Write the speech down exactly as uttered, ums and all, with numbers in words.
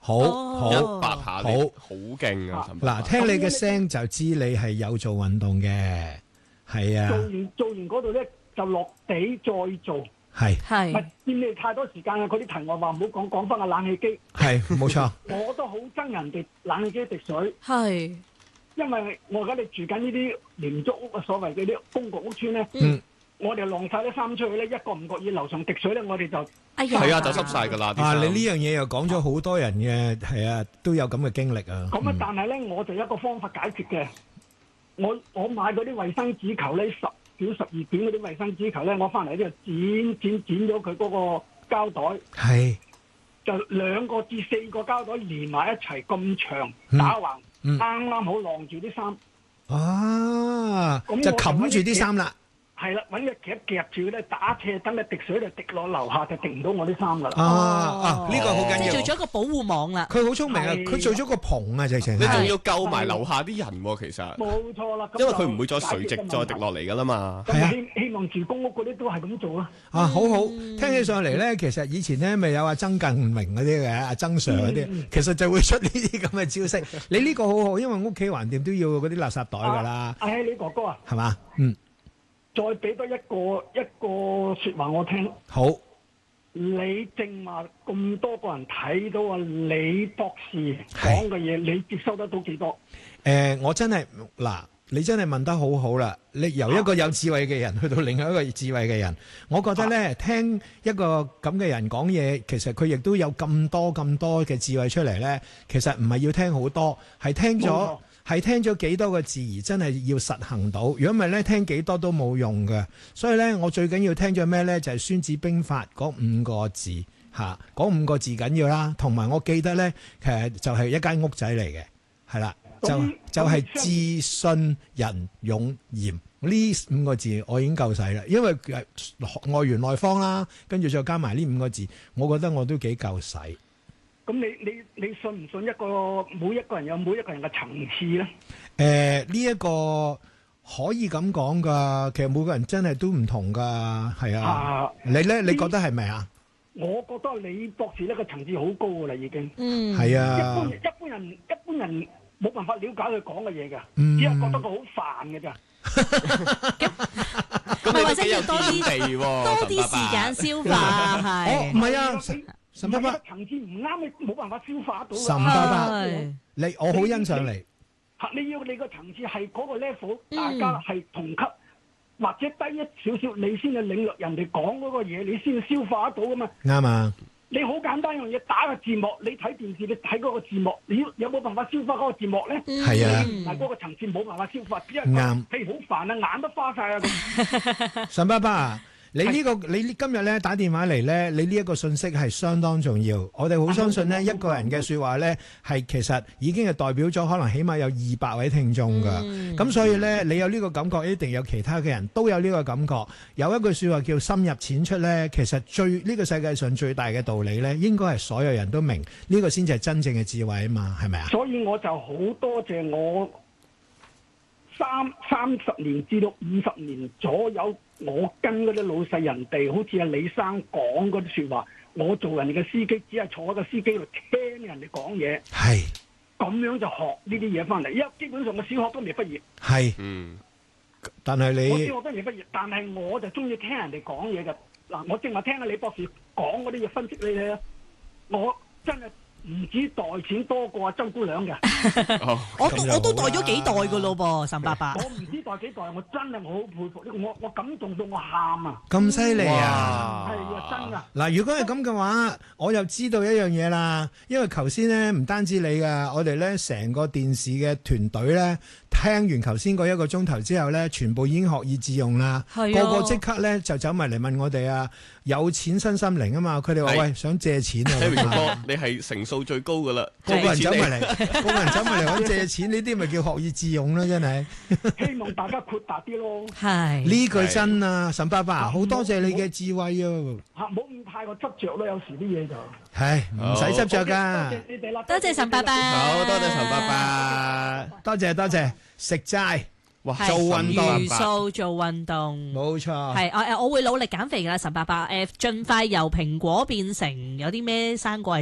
好好一百下好你好勁啊！陳伯伯嗱，聽你嘅聲就知你係有做運動嘅，係啊， 做完做完嗰度咧就落地再做。 係唔係係佔你太多時間啊！嗰啲題外話唔好講，講翻個冷氣機， 係冇錯， 我都好憎人哋冷氣機滴水， 係因為我而家你住緊呢啲廉租屋啊，所謂嘅啲公共屋邨咧， 嗯， 我哋晾晒啲衫出去咧，一個唔覺意樓上滴水咧，我哋就哎呀， 係啊，就濕晒㗎啦啲啊， 衫你呢樣嘢又講咗好多人嘅，係啊，都有咁嘅經歷啊。 咁啊！但係咧，我就有一個方法解決嘅，我我買嗰啲衛生紙球咧，十卷十二卷嗰啲衛生紙球咧，我翻嚟呢度剪剪剪咗佢嗰個膠袋。 係， 就兩個至四個膠袋連埋一齊咁長嗯打橫， 嗯啱啱好晾住啲衫。 啊， 咁我就冚住啲衫啦。 係啦，揾隻夾夾住咧，打斜等佢滴水就滴落樓下，就滴唔到我啲衫噶啦。 啊啊，呢個好緊要即係。做咗一個保護網啦。 佢好聰明啊！ 係佢做咗個棚啊，直情你仲係。 要救埋樓下啲人喎，其實， 冇錯啦，咁因為佢唔會再就垂直再滴落嚟㗎啦嘛。 咁係啊希希望住公屋嗰啲都係咁做啦。 啊，好好，聽起上嚟咧，其實以前咧咪有阿曾近明嗰啲嘅，阿曾 Sir 嗰啲，其實就會出呢啲咁嘅招式。你呢個好好，因為屋企橫掂都要嗰啲垃圾袋㗎啦， 阿希你哥哥啊， 係嘛？嗯， 再俾多一個一個説話我聽。 好， 你正話咁多個人睇到啊，李博士講嘅嘢，你接收得到幾多？ 誒，我真係嗱，你真係問得好好啦。你由一個有智慧嘅人去到另外一個智慧嘅人，我覺得咧，聽一個咁嘅人講嘢，其實佢亦都有咁多咁多嘅智慧出嚟咧。其實唔係要聽好多，係聽咗冇錯。 係聽咗幾多個字而真係要實行到，如果唔係咧，聽幾多都冇用嘅。所以咧，我最緊要聽咗咩咧？就係、孫子兵法嗰五個字嚇，嗰、五個字緊要啦。同埋我記得咧，其實就係一間屋仔嚟嘅，係啦，就咁就係咁智信仁勇嚴呢五個字，我已經夠使啦。因為誒外圓內方啦，跟住再加埋呢五個字，我覺得我都幾夠使。 咁你你你信唔信一個每一個人有每一個人嘅層次咧？ 誒呢一個可以咁講噶，其實每個人真係都唔同噶，係啊。 啊， 你咧，你覺得係咪啊？ 我覺得李博士呢個層次好高噶啦，已經。 嗯， 係一般啊， 人一般人一般人冇辦法了解佢講嘅嘢㗎， 嗯只係覺得佢好煩嘅咋。 咁咪或者你都幾有要多啲見地喎， 多啲時間消化， 哦，唔係係啊， 你岑伯伯唔係個，層次唔啱，你冇辦法消化到㗎。 岑伯伯係你我好欣賞你。 嚇！你要你個層次係嗰個 level， 嗯大家係同級或者低一少少，你先至領略人哋講嗰個嘢，你先至消化得到噶嘛。 啱啊， 你好簡單一樣嘢，打個字幕，你睇電視，你睇嗰個字幕，你要有冇辦法消化嗰個字幕咧？ 係啊你唔係嗰個層次冇辦法消化，只係啱譬如好煩啊，眼都花晒啊咁。 岑伯伯啊，你呢個你今日咧打電話嚟咧，你呢一個信息係相當重要。我哋好相信咧，一個人嘅説話咧係其實已經係代表咗可能起碼有二百位聽眾㗎。 嗯咁所以咧，你有呢個感覺，一定有其他嘅人都有呢個感覺。有一句説話叫深入淺出咧，其實最呢個世界上最大嘅道理咧，應該係所有人都明，呢個先至係真正嘅智慧啊嘛，係咪啊？ 所以我就好多謝我三三十年至到五十年左右，我跟嗰啲老細人哋，好似阿李生講嗰啲説話，我做人哋嘅司機，只係坐喺個司機度聽人哋講嘢， 係咁樣就學呢啲嘢翻嚟。因為基本上我小學都未畢業， 係， 嗯， 但係你我小學都未畢業，但係我就中意聽人哋講嘢嘅。嗱，我正話聽阿李博士講嗰啲嘢分析你咧，我真係唔止袋錢多過阿周姑娘嘅。 哦， 我都咁就好啦我都袋咗幾袋噶咯噃，岑伯伯。 我唔知袋幾袋，我真係我好佩服呢個，我我感動到我喊啊！ 咁犀利啊！ 係啊，真噶。 嗱，如果係咁嘅話，我又知道一樣嘢啦。因為頭先咧唔單止你噶，我哋咧成個電視嘅團隊咧，聽完頭先嗰一個鐘頭之後咧，全部已經學以致用啦。 係啊個個即刻咧就走埋嚟問我哋啊，有錢身心靈啊嘛。佢哋話係喂，想借錢啊。 Harry 哥哥，你係成數最高噶啦， 個個人走埋嚟， 嚟，個個人走埋嚟揾借錢，呢啲咪叫學以致用啦，真係。 希望大家豁達啲咯， 係呢句真啊，岑伯伯，好多謝你嘅智慧啊！ 嚇唔好咁太過執着咯，有時啲嘢就。 係唔使執着噶多謝，你哋啦， 多謝岑伯伯好多謝陳伯伯， 多謝多謝，食齋哇， 係做運動餘數做運動。 冇錯。 係我誒，我會努力減肥㗎啦，岑伯伯誒，盡快由蘋果變成有啲咩生果